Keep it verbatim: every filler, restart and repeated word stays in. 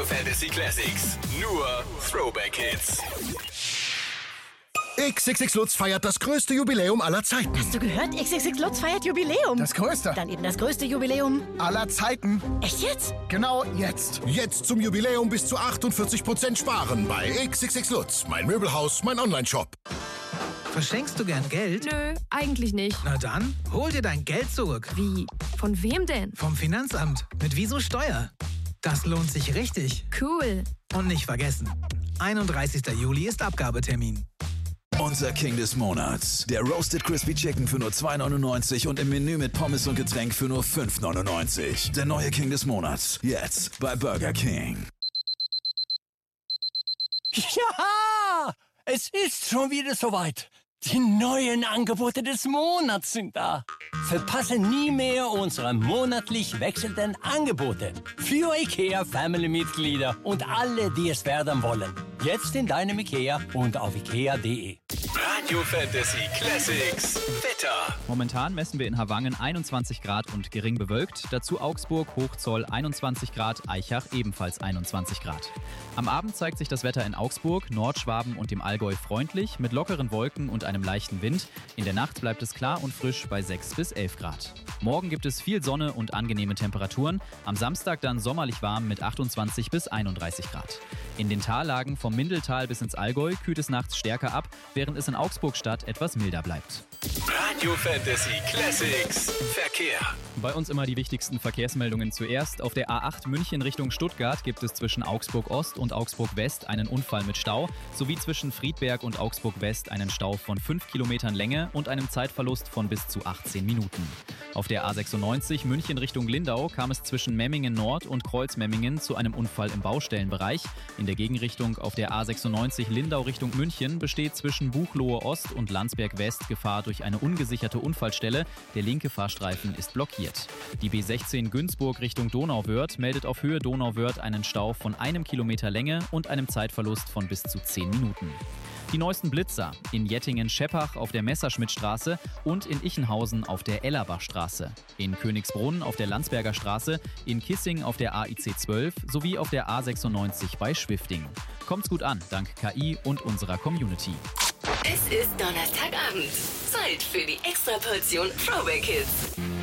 Fantasy Classics. Nur Throwback Hits. X X X Lutz feiert das größte Jubiläum aller Zeiten. Hast du gehört? X X X Lutz feiert Jubiläum. Das größte. Dann eben das größte Jubiläum aller Zeiten. Echt jetzt? Genau jetzt. Jetzt zum Jubiläum bis zu achtundvierzig Prozent sparen bei X X X Lutz. Mein Möbelhaus, mein Onlineshop. Verschenkst du gern Geld? Nö, eigentlich nicht. Na dann, hol dir dein Geld zurück. Wie? Von wem denn? Vom Finanzamt. Mit Wieso Steuer. Das lohnt sich richtig. Cool. Und nicht vergessen, einunddreißigster Juli ist Abgabetermin. Unser King des Monats. Der Roasted Crispy Chicken für nur zwei neunundneunzig und im Menü mit Pommes und Getränk für nur fünf neunundneunzig. Der neue King des Monats. Jetzt bei Burger King. Ja, es ist schon wieder soweit. Die neuen Angebote des Monats sind da. Verpasse nie mehr unsere monatlich wechselnden Angebote. Für IKEA-Family-Mitglieder und alle, die es werden wollen. Jetzt in deinem IKEA und auf ikea punkt de. Radio Fantasy Classics. Wetter. Momentan messen wir in Havangen einundzwanzig Grad und gering bewölkt. Dazu Augsburg, Hochzoll einundzwanzig Grad, Aichach ebenfalls einundzwanzig Grad. Am Abend zeigt sich das Wetter in Augsburg, Nordschwaben und dem Allgäu freundlich mit lockeren Wolken und einem leichten Wind. In der Nacht bleibt es klar und frisch bei sechs bis elf Grad. Morgen gibt es viel Sonne und angenehme Temperaturen. Am Samstag dann sommerlich warm mit achtundzwanzig bis einunddreißig Grad. In den Tallagen vom Mindeltal bis ins Allgäu kühlt es nachts stärker ab, während es in Augsburg-Stadt etwas milder bleibt. Radio Fantasy Classics. Verkehr. Bei uns immer die wichtigsten Verkehrsmeldungen zuerst. Auf der A acht München Richtung Stuttgart gibt es zwischen Augsburg Ost und Augsburg West einen Unfall mit Stau, sowie zwischen Friedberg und Augsburg West einen Stau von fünf Kilometern Länge und einem Zeitverlust von bis zu achtzehn Minuten. Auf der A sechsundneunzig München Richtung Lindau kam es zwischen Memmingen Nord und Kreuzmemmingen zu einem Unfall im Baustellenbereich. In der Gegenrichtung auf der A sechsundneunzig Lindau Richtung München besteht zwischen Buchloe Ost und Landsberg West Gefahr durch eine ungesicherte Unfallstelle. Der linke Fahrstreifen ist blockiert. Die B sechzehn Günzburg Richtung Donauwörth meldet auf Höhe Donauwörth einen Stau von einem Kilometer Länge und einem Zeitverlust von bis zu zehn Minuten. Die neuesten Blitzer in Jettingen-Scheppach auf der Messerschmittstraße und in Ichenhausen auf der Ellerbachstraße, in Königsbrunn auf der Landsberger Straße, in Kissing auf der A I C zwölf sowie auf der A sechsundneunzig bei Schwifting. Kommt's gut an, dank K I und unserer Community. Es ist Donnerstagabend. Zeit für die Extraportion Throwback Hits.